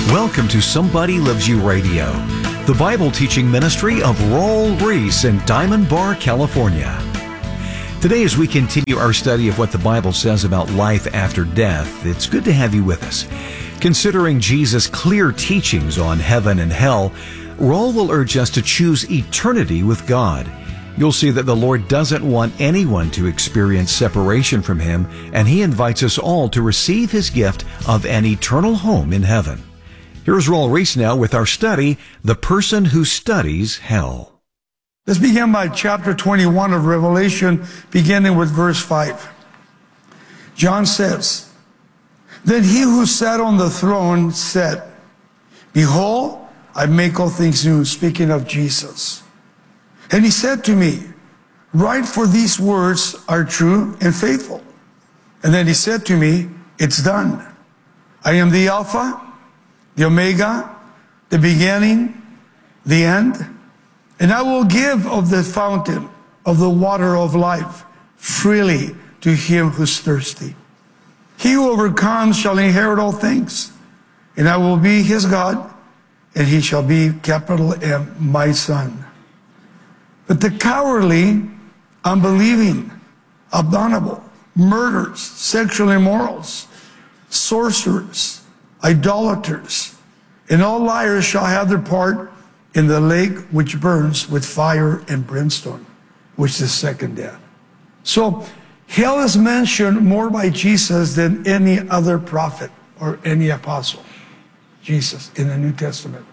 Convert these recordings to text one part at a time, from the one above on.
Welcome to Somebody Loves You Radio, the Bible teaching ministry of Raul Ries in Diamond Bar, California. Today, as we continue our study of what the Bible says about life after death, it's good to have you with us. Considering Jesus' clear teachings on heaven and hell, Raul will urge us to choose eternity with God. You'll see that the Lord doesn't want anyone to experience separation from Him, and He invites us all to receive His gift of an eternal home in heaven. Here's Raul Ries now with our study, The Person Who Studies Hell. Let's begin by chapter 21 of Revelation, beginning with verse 5. John says, "Then he who sat on the throne said, 'Behold, I make all things new,'" speaking of Jesus. "And he said to me, 'Write, for these words are true and faithful.' And then he said to me, 'It's done. I am the Alpha, the Omega, the beginning, the end. And I will give of the fountain of the water of life freely to him who's thirsty. He who overcomes shall inherit all things. And I will be his God, and he shall be," capital M, "my son. But the cowardly, unbelieving, abominable, murderers, sexual immorals, sorcerers, idolaters, and all liars shall have their part in the lake which burns with fire and brimstone, which is the second death." So hell is mentioned more by Jesus than any other prophet or any apostle. Jesus in the New Testament.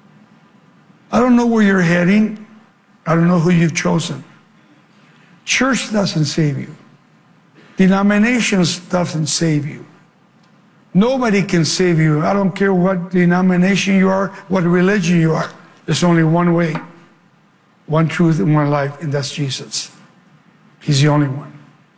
I don't know where you're heading. I don't know who you've chosen. Church doesn't save you. Denominations doesn't save you. Nobody can save you. I don't care what denomination you are, what religion you are. There's only one way, one truth, and one life, and that's Jesus. He's the only one.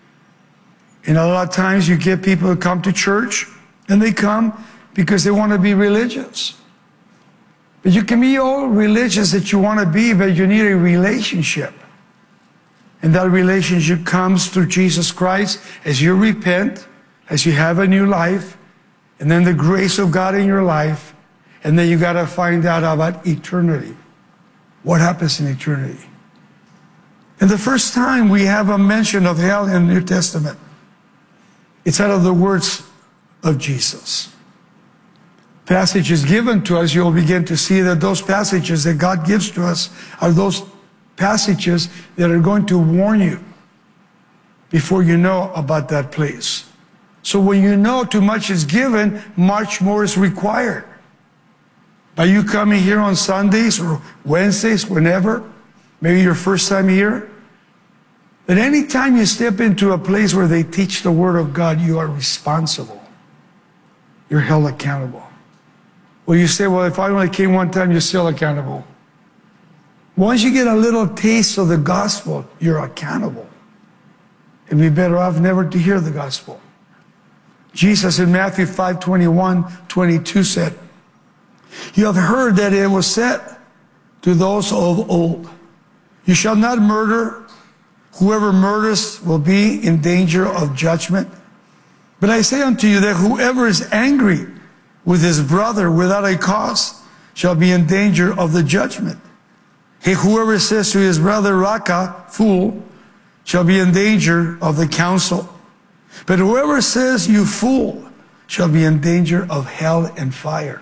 And a lot of times you get people who come to church, and they come because they want to be religious. But you can be all religious that you want to be, but you need a relationship. And that relationship comes through Jesus Christ as you repent, as you have a new life, and then the grace of God in your life, and then you got to find out about eternity. What happens in eternity? And the first time we have a mention of hell in the New Testament, it's out of the words of Jesus. Passages given to us, you'll begin to see that those passages that God gives to us are those passages that are going to warn you before you know about that place. So when you know too much is given, much more is required. By you coming here on Sundays or Wednesdays, whenever, maybe your first time here, that any time you step into a place where they teach the Word of God, you are responsible. You're held accountable. Well, you say, well, if I only came one time, you're still accountable. Once you get a little taste of the gospel, you're accountable. It'd be better off never to hear the gospel. Jesus in Matthew 5:21-22 said, "You have heard that it was said to those of old, 'You shall not murder. Whoever murders will be in danger of judgment. But I say unto you that whoever is angry with his brother without a cause shall be in danger of the judgment. Whoever says to his brother, Raka, fool, shall be in danger of the council. But whoever says, you fool, shall be in danger of hell and fire.'"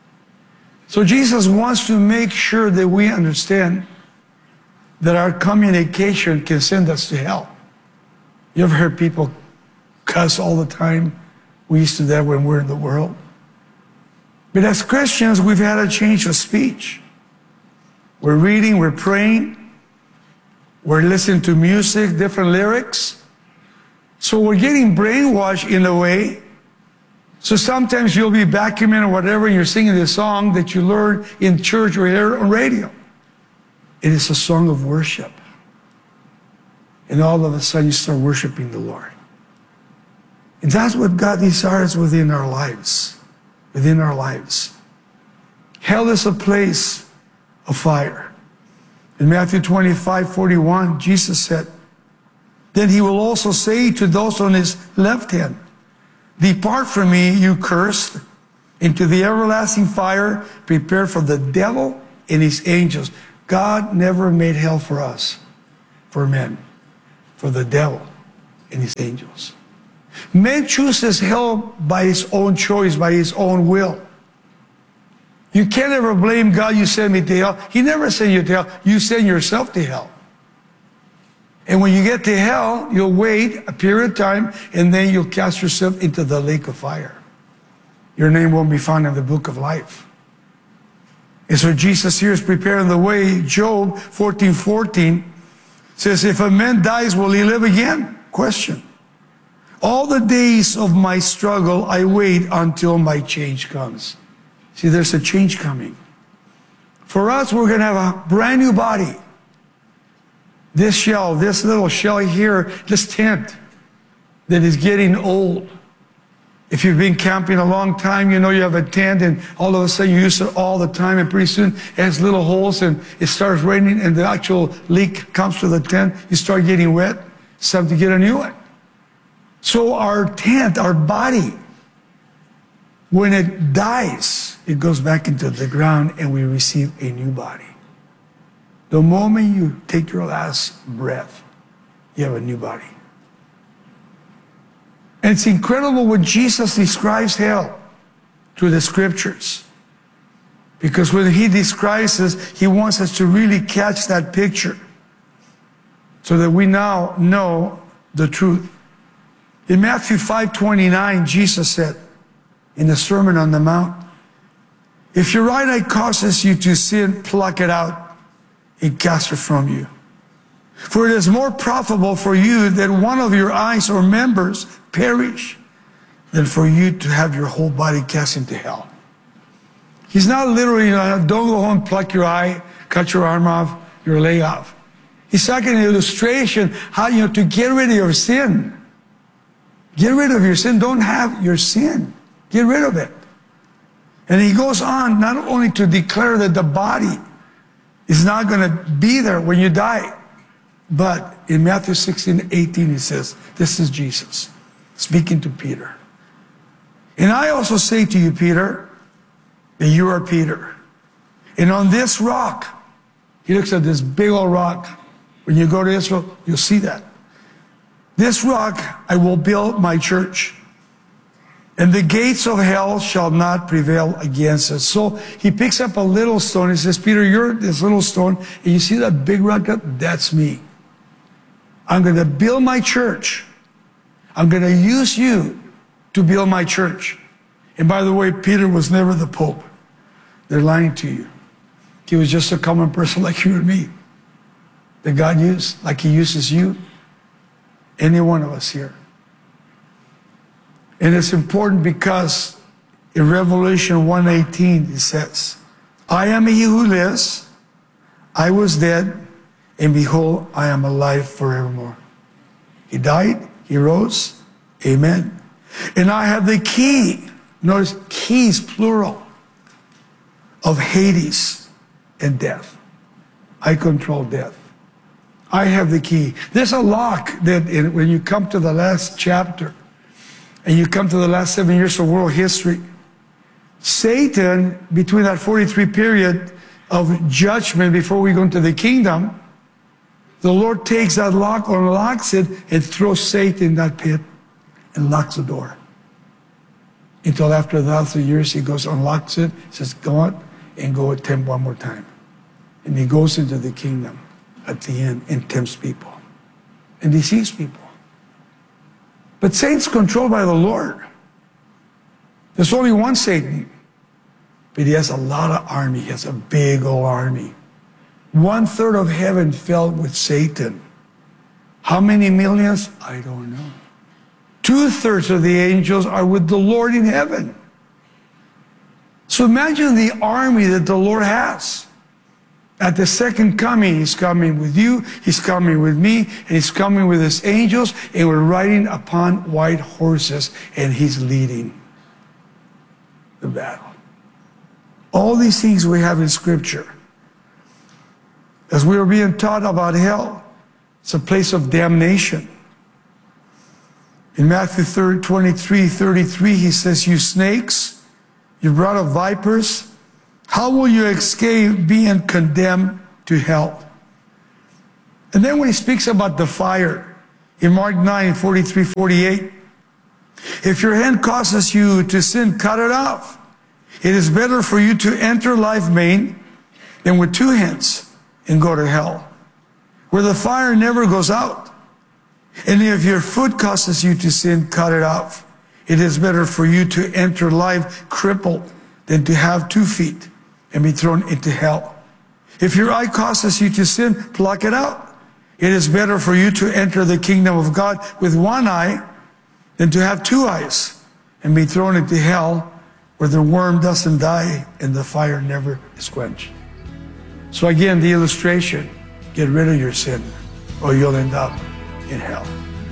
So Jesus wants to make sure that we understand that our communication can send us to hell. You ever heard people cuss all the time? We used to do that when we're in the world. But as Christians, we've had a change of speech. We're reading, we're praying, we're listening to music, different lyrics. So we're getting brainwashed in a way. So sometimes you'll be vacuuming or whatever, and you're singing this song that you learned in church or hear on radio. It is a song of worship. And all of a sudden you start worshiping the Lord. And that's what God desires within our lives. Within our lives. Hell is a place of fire. In Matthew 25:41, Jesus said, "Then he will also say to those on his left hand, 'Depart from me, you cursed, into the everlasting fire prepared for the devil and his angels. God never made hell for us, for men, for the devil and his angels. Man chooses hell by his own choice, by his own will. You can't ever blame God, you send me to hell. He never sent you to hell. You send yourself to hell. And when you get to hell, you'll wait a period of time, and then you'll cast yourself into the lake of fire. Your name won't be found in the book of life. And so Jesus here is preparing the way. Job 14:14 says, if a man dies, will he live again? Question. All the days of my struggle, I wait until my change comes. See, there's a change coming. For us, we're going to have a brand new body. This shell, this little shell here, this tent that is getting old. If you've been camping a long time, you know you have a tent and all of a sudden you use it all the time, and pretty soon it has little holes and it starts raining and the actual leak comes to the tent. You start getting wet. It's time to get a new one. So our tent, our body, when it dies, it goes back into the ground and we receive a new body. The moment you take your last breath, you have a new body. And it's incredible when Jesus describes hell through the scriptures. Because when he describes this, he wants us to really catch that picture so that we now know the truth. In Matthew 5:29, Jesus said in the Sermon on the Mount, if your right eye causes you to sin, pluck it out and cast it from you. For it is more profitable for you that one of your eyes or members perish than for you to have your whole body cast into hell. He's not literally, don't go home, pluck your eye, cut your arm off, your leg off. He's talking an illustration how, to get rid of your sin. Get rid of your sin. Don't have your sin. Get rid of it. And he goes on not only to declare that the body is not going to be there when you die, but in Matthew 16:18 he says, this is Jesus speaking to Peter. And I also say to you, Peter, that you are Peter. And on this rock, he looks at this big old rock. When you go to Israel, you'll see that. This rock I will build my church, and the gates of hell shall not prevail against it. So he picks up a little stone. He says, Peter, you're this little stone, and you see that big rock? That's me. I'm going to build my church. I'm going to use you to build my church. And by the way, Peter was never the Pope. They're lying to you. He was just a common person like you and me that God used, like he uses you, any one of us here. And it's important because in Revelation 1:18 it says, I am he who lives, I was dead, and behold, I am alive forevermore. He died, he rose, amen. And I have the key, notice keys plural, of Hades and death. I control death. I have the key. There's a lock that when you come to the last chapter and you come to the last 7 years of world history, Satan, between that 43 period of judgment before we go into the kingdom, the Lord takes that lock, unlocks it, and throws Satan in that pit and locks the door. Until after 1,000 years, he goes, unlocks it, says, go on and go attempt one more time. And he goes into the kingdom at the end and tempts people and deceives people. But Satan's controlled by the Lord. There's only one Satan, but he has a lot of army. He has a big old army. 1/3 of heaven fell with Satan. How many millions? I don't know. 2/3 of the angels are with the Lord in heaven. So imagine the army that the Lord has. At the second coming, he's coming with you, he's coming with me, and he's coming with his angels, and we're riding upon white horses, and he's leading the battle. All these things we have in Scripture. As we were being taught about hell, it's a place of damnation. In Matthew 23:33, he says, you snakes, you brought up vipers. How will you escape being condemned to hell? And then when he speaks about the fire, in Mark 9, 43, 48, if your hand causes you to sin, cut it off. It is better for you to enter life maimed than with two hands and go to hell, where the fire never goes out. And if your foot causes you to sin, cut it off. It is better for you to enter life crippled than to have 2 feet and be thrown into hell. If your eye causes you to sin, pluck it out. It is better for you to enter the kingdom of God with 1 eye than to have 2 eyes and be thrown into hell, where the worm doesn't die and the fire never is quenched. So again, the illustration, get rid of your sin or you'll end up in hell.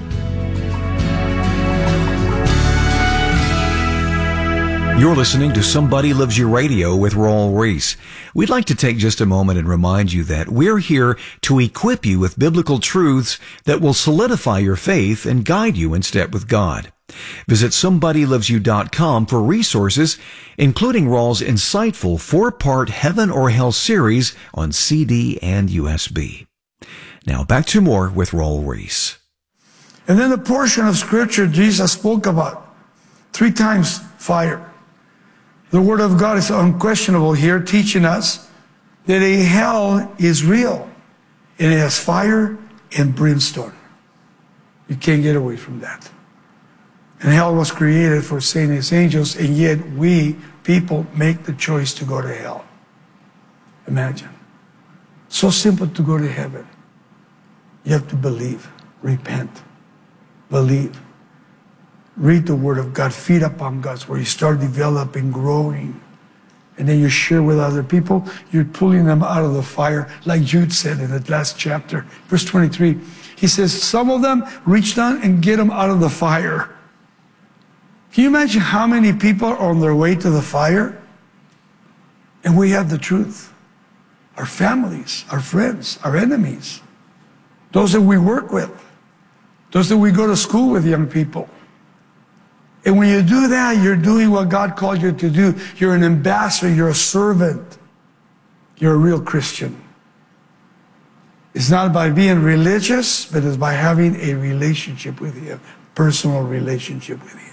You're listening to Somebody Loves You Radio with Raul Ries. We'd like to take just a moment and remind you that we're here to equip you with biblical truths that will solidify your faith and guide you in step with God. Visit somebodylovesyou.com for resources, including Raul's insightful 4-part Heaven or Hell series on CD and USB. Now back to more with Raul Ries. And then the portion of Scripture Jesus spoke about 3 times fire. The Word of God is unquestionable here, teaching us that a hell is real, and it has fire and brimstone. You can't get away from that. And hell was created for Satan and his angels, and yet we, people, make the choice to go to hell. Imagine. So simple to go to heaven. You have to believe, repent, believe. Read the Word of God, feed upon God's Word. You start developing, growing, and then you share with other people. You're pulling them out of the fire, like Jude said in the last chapter, verse 23. He says, some of them reach down and get them out of the fire. Can you imagine how many people are on their way to the fire? And we have the truth. Our families, our friends, our enemies, those that we work with, those that we go to school with, young people. And when you do that, you're doing what God called you to do. You're an ambassador, you're a servant. You're a real Christian. It's not by being religious, but it's by having a relationship with Him, personal relationship with Him.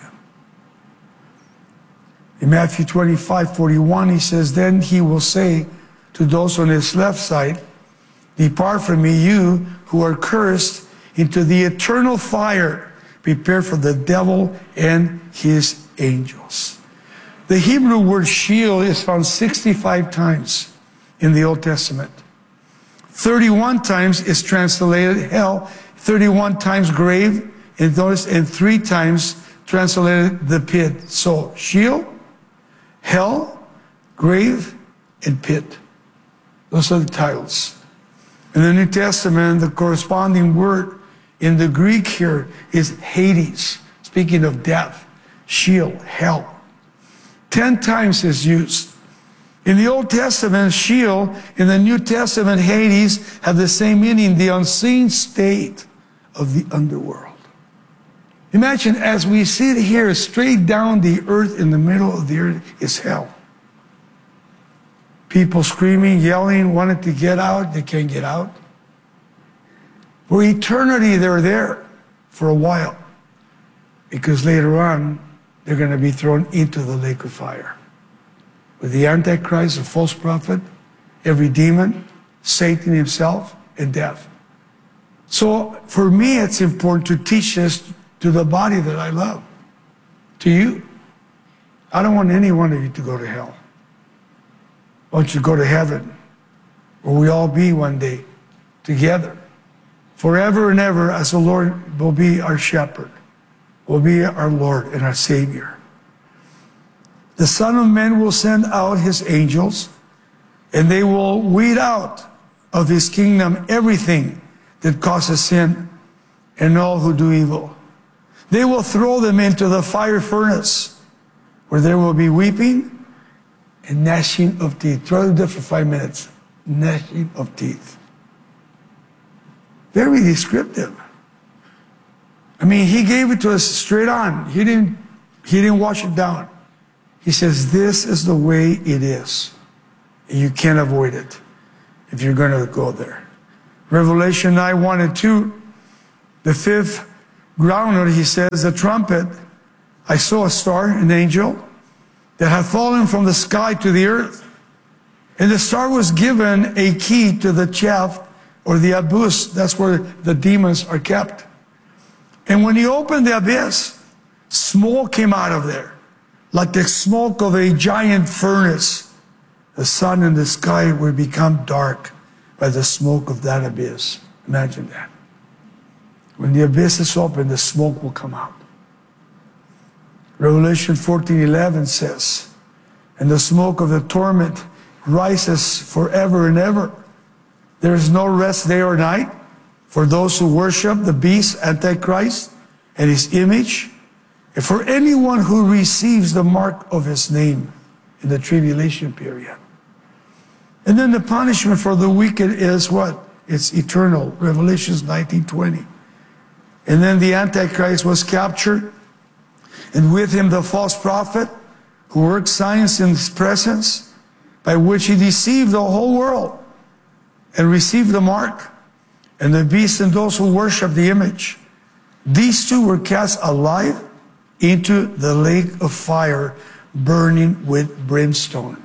In Matthew 25:41, He says, then He will say to those on His left side, depart from me, you who are cursed, into the eternal fire prepared for the devil and his angels. The Hebrew word shield is found 65 times in the Old Testament. 31 times is translated hell, 31 times grave, and 3 times translated the pit. So shield, hell, grave, and pit. Those are the titles. In the New Testament, the corresponding word in the Greek here is Hades, speaking of death, Sheol, hell. 10 times is used. In the Old Testament, Sheol, in the New Testament, Hades, have the same meaning, the unseen state of the underworld. Imagine as we sit here, straight down the earth, in the middle of the earth is hell. People screaming, yelling, wanting to get out, they can't get out. For eternity, they're there for a while, because later on, they're going to be thrown into the lake of fire with the Antichrist, the false prophet, every demon, Satan himself, and death. So for me, it's important to teach this to the body that I love, to you. I don't want any one of you to go to hell. I want you to go to heaven, where we all be one day together, forever and ever, as the Lord will be our shepherd, will be our Lord and our Savior. The Son of Man will send out His angels, and they will weed out of His kingdom everything that causes sin and all who do evil. They will throw them into the fire furnace, where there will be weeping and gnashing of teeth. Try to do it for 5 minutes. Gnashing of teeth. Very descriptive. I mean, He gave it to us straight on. He didn't wash it down. He says, this is the way it is. You can't avoid it if you're going to go there. Revelation 9, 1 and 2, the fifth ground, he says, the trumpet, I saw a star, an angel, that had fallen from the sky to the earth. And the star was given a key to the chaff, or the abyss. That's where the demons are kept. And when he opened the abyss, smoke came out of there, like the smoke of a giant furnace. The sun and the sky would become dark by the smoke of that abyss. Imagine that. When the abyss is open, the smoke will come out. Revelation 14:11 says, and the smoke of the torment rises forever and ever. There is no rest day or night for those who worship the beast, Antichrist, and his image, and for anyone who receives the mark of his name in the tribulation period. And then the punishment for the wicked is what? It's eternal. Revelation 19:20. And then the Antichrist was captured, and with him the false prophet who worked signs in his presence, by which he deceived the whole world, and received the mark, and the beast and those who worship the image. These two were cast alive into the lake of fire, burning with brimstone.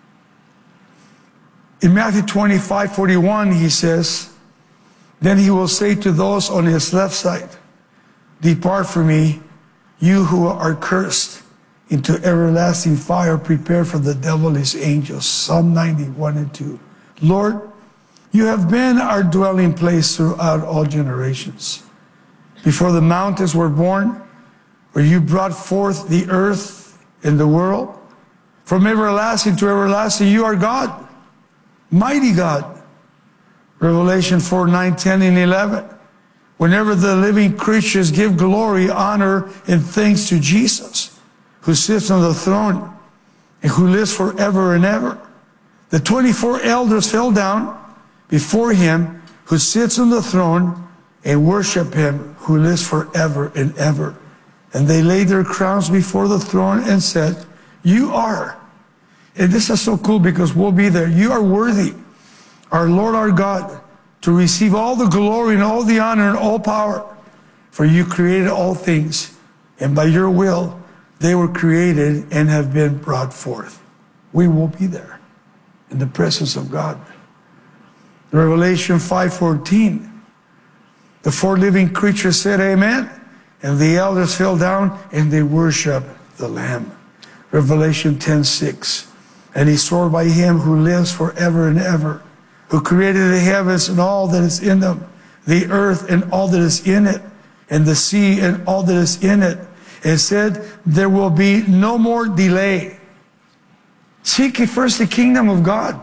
In Matthew 25:41, he says, then he will say to those on his left side, depart from me, you who are cursed, into everlasting fire prepared for the devil and his angels. Psalm 91 and 2. Lord, you have been our dwelling place throughout all generations. Before the mountains were born, where you brought forth the earth and the world, from everlasting to everlasting, you are God, mighty God. Revelation 4, 9, 10, and 11. Whenever the living creatures give glory, honor, and thanks to Jesus, who sits on the throne and who lives forever and ever, the 24 elders fell down before him who sits on the throne and worship him who lives forever and ever. And they laid their crowns before the throne and said, you are. And this is so cool because we'll be there. You are worthy, our Lord, our God, to receive all the glory and all the honor and all power. For you created all things, and by your will they were created and have been brought forth. We will be there in the presence of God. Revelation 5:14. The four living creatures said, amen. And the elders fell down and they worshiped the Lamb. Revelation 10:6. And he swore by him who lives forever and ever, who created the heavens and all that is in them, the earth and all that is in it, and the sea and all that is in it, and said, there will be no more delay. Seek ye first the kingdom of God.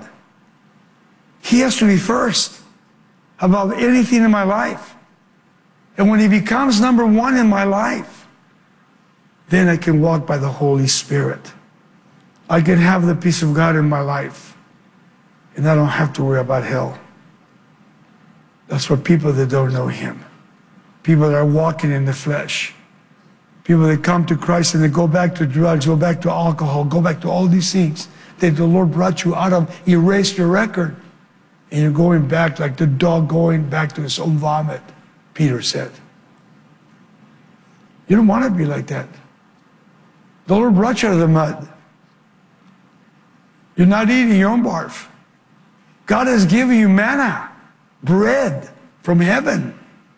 He has to be first above anything in my life. And when he becomes number one in my life, then I can walk by the Holy Spirit. I can have the peace of God in my life, and I don't have to worry about hell. That's for people that don't know him. People that are walking in the flesh. People that come to Christ and they go back to drugs, go back to alcohol, go back to all these things that the Lord brought you out of, erased your record. And you're going back like the dog going back to his own vomit, Peter said. You don't want to be like that. The Lord brought you out of the mud. You're not eating your own barf. God has given you manna, bread from heaven.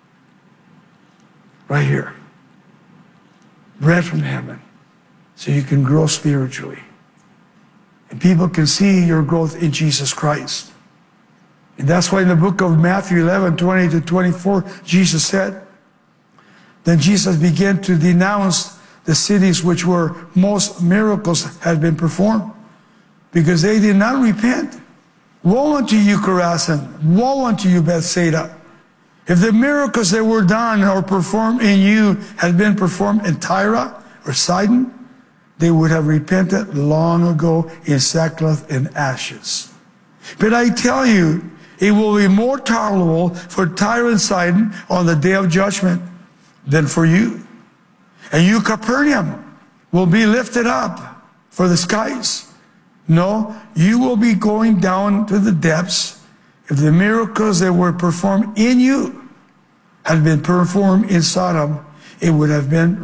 Right here. Bread from heaven. So you can grow spiritually. And people can see your growth in Jesus Christ. And that's why in the book of Matthew 11, 20 to 24, Jesus said, then Jesus began to denounce the cities which were most miracles had been performed, because they did not repent. Woe unto you, Chorazin! Woe unto you, Bethsaida! If the miracles that were done or performed in you had been performed in Tyre or Sidon, they would have repented long ago in sackcloth and ashes. But I tell you, it will be more tolerable for Tyre and Sidon on the day of judgment than for you. And you, Capernaum, will be lifted up for the skies. No, you will be going down to the depths. If the miracles that were performed in you had been performed in Sodom, it would have been